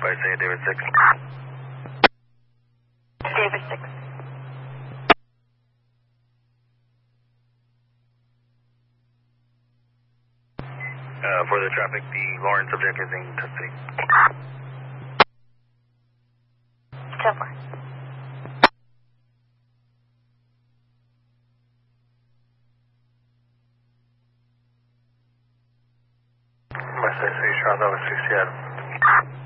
by say David 6. David 6. For the traffic, the Lawrence subject is in custody. 10-4. West Side City, Charlotte, 6 Seattle.